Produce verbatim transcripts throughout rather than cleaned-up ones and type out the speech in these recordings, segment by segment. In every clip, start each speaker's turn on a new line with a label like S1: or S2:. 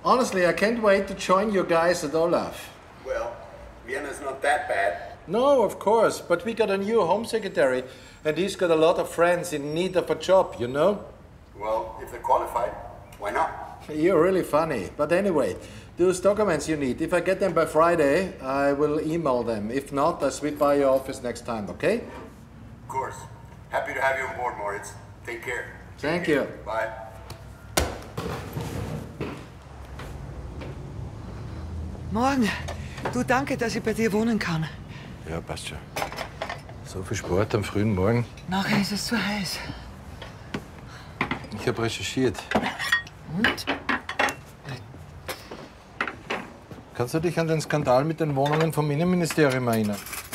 S1: Honestly, I can't wait to join you guys at Olaf.
S2: Well, Vienna's not that bad.
S1: No, of course, but we got a new home secretary, and he's got a lot of friends in need of a job, you know?
S2: Well, if they're qualified, why not?
S1: You're really funny. But anyway, those documents you need, if I get them by Friday, I will email them. If not, I'll sweep by your office next time, okay?
S2: Of course. Happy to have you on board, Moritz. Take care.
S1: Thank you.
S2: Bye.
S3: Morgen. Du, danke, dass ich bei dir wohnen kann.
S4: Ja, passt schon. So viel Sport am frühen Morgen.
S3: Nachher ist es zu heiß.
S4: Ich habe recherchiert.
S3: Und?
S4: Kannst du dich an den Skandal mit den Wohnungen vom Innenministerium erinnern?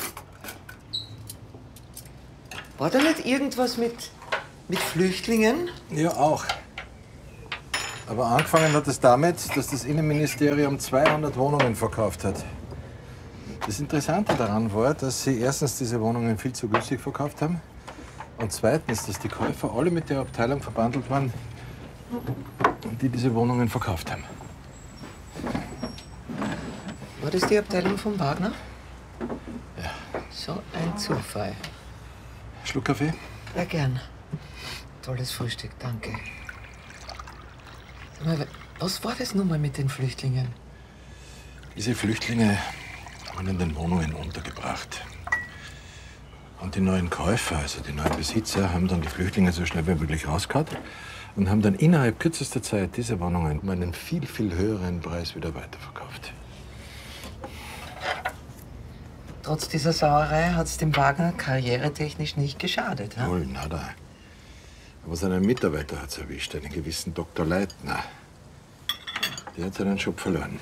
S3: War da nicht irgendwas mit, mit Flüchtlingen?
S4: Ja, auch. Aber angefangen hat es damit, dass das Innenministerium zweihundert Wohnungen verkauft hat. Das Interessante daran war, dass sie erstens diese Wohnungen viel zu günstig verkauft haben und zweitens, dass die Käufer alle mit der Abteilung verbandelt waren, die diese Wohnungen verkauft haben.
S3: War das die Abteilung von Wagner?
S4: Ja.
S3: So ein Zufall.
S4: Schluck Kaffee?
S3: Ja, gern. Tolles Frühstück, danke. Sag mal, was war das nun mal mit den Flüchtlingen?
S4: Diese Flüchtlinge waren in den Wohnungen untergebracht. Und die neuen Käufer, also die neuen Besitzer, haben dann die Flüchtlinge so schnell wie möglich rausgehauen und haben dann innerhalb kürzester Zeit diese Wohnungen um einen viel, viel höheren Preis wieder weiterverkauft.
S3: Trotz dieser Sauerei hat es dem Wagner karrieretechnisch nicht geschadet. Ja?
S4: Null, nada. Aber seinen Mitarbeiter hat es erwischt, einen gewissen Doktor Leitner. Der hat seinen Job verloren.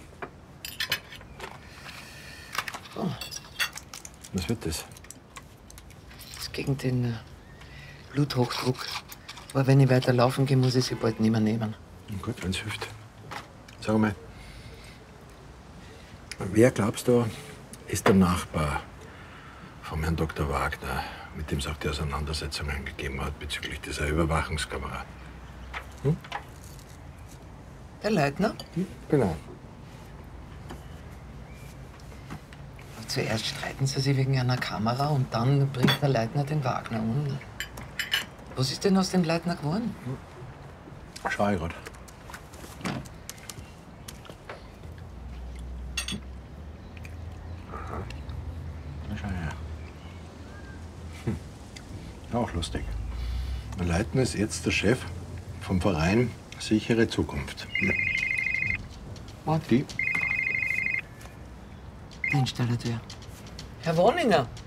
S3: Oh.
S4: Was wird das?
S3: Das ist gegen den äh, Bluthochdruck. Aber wenn ich weiter laufen gehe, muss ich sie bald nicht mehr nehmen.
S4: Na gut, wenn's hilft. Sag mal, wer glaubst du, ist der Nachbar vom Herrn Doktor Wagner, mit dem es auch die Auseinandersetzungen gegeben hat bezüglich dieser Überwachungskamera? Hm?
S3: Der Leitner?
S4: Hm? Genau.
S3: Zuerst streiten sie sich wegen einer Kamera und dann bringt der Leitner den Wagner um. Was ist denn aus dem Leitner geworden?
S4: Schau ich grad. Aha. Na, schau her. Hm. Auch lustig. Der Leitner ist jetzt der Chef vom Verein Sichere Zukunft. Ja.
S3: Was?
S4: Die?
S3: Der Installateur. Herr Woninger.